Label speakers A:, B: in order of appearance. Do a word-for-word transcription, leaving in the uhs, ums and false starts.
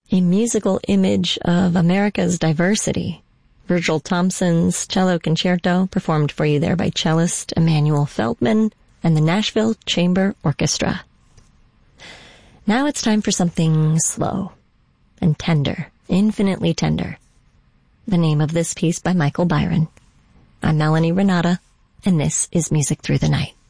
A: a musical image of America's diversity. Virgil Thompson's Cello Concerto, performed for you there by cellist Emmanuel Feldman and the Nashville Chamber Orchestra. Now it's time for something slow and tender, infinitely tender. The name of this piece by Michael Byron. I'm Melanie Renata, and this is Music Through the Night.